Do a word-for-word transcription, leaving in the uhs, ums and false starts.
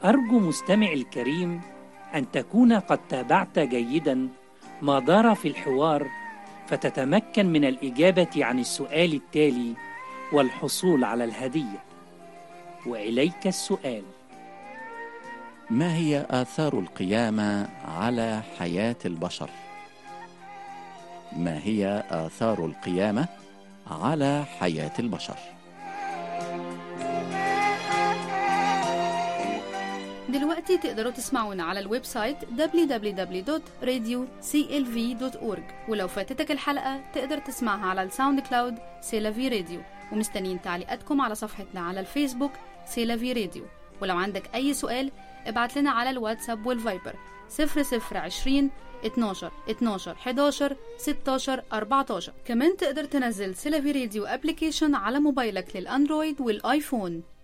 أرجو مستمعي الكريم أن تكون قد تابعت جيدا ما دار في الحوار، فتتمكن من الإجابة عن السؤال التالي والحصول على الهدية. وإليك السؤال: ما هي آثار القيامة على حياة البشر؟ ما هي آثار القيامة على حياة البشر؟ دلوقتي تقدروا تسمعونا على الويب سايت دبليو دبليو دبليو دوت راديو سي إل في دوت أورج، ولو فاتتك الحلقة تقدر تسمعها على الساوند كلاود سيلافي راديو. ومستنيين تعليقاتكم على صفحتنا على الفيسبوك سيلافي راديو. ولو عندك أي سؤال ابعت لنا على الواتساب والفايبر صفر صفر عشرين اتناشر اتناشر حداشر ستاشر أربعتاشر. كمان تقدر تنزل سيلافي راديو ابليكيشن على موبايلك للأندرويد والآيفون.